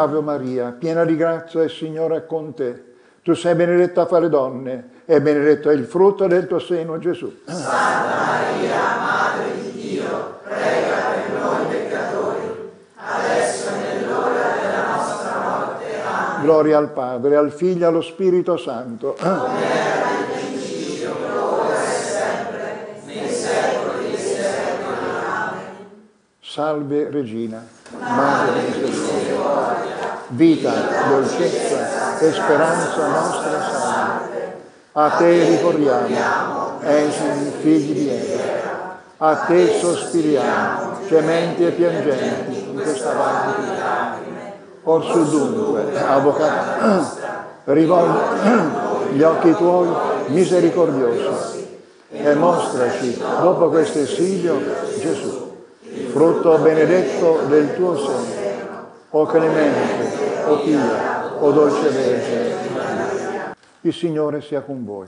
Ave Maria, piena di grazia, il Signore è con te. Tu sei benedetta fra le donne, e benedetto è il frutto del tuo seno, Gesù. Santa Maria, Madre di Dio, prega per noi peccatori, adesso è nell'ora della nostra morte. Amen. Gloria al Padre, al Figlio e allo Spirito Santo. Come era nel principio, ora e sempre, nei secoli dei secoli. Amen. Salve Regina, Madre di misericordia, vita, dolcezza e speranza nostra salve. A te ricorriamo, esili figli di Eva. A te sospiriamo, gementi e piangenti in questa valle di lacrime. Orsù dunque, avvocato, rivolgi gli occhi tuoi misericordiosi e mostraci, dopo questo esilio, Gesù, frutto benedetto del tuo seno. O clemente, o pia, o dolce Vergine. Il Signore sia con voi.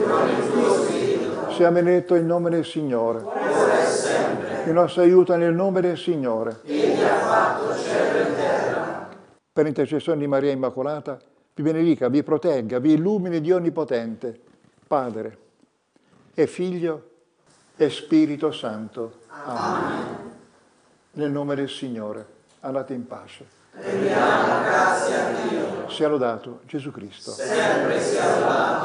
Sia benedetto il nome del Signore. Il nostro aiuto nel nome del Signore. Egli ha fatto cielo e terra. Per intercessione di Maria Immacolata, vi benedica, vi protegga, vi illumini Dio Onnipotente, Padre e Figlio e Spirito Santo. Amen. Nel nome del Signore, andate in pace. Rendiamo grazie a Dio. Sia lodato Gesù Cristo. Sempre sia lodato.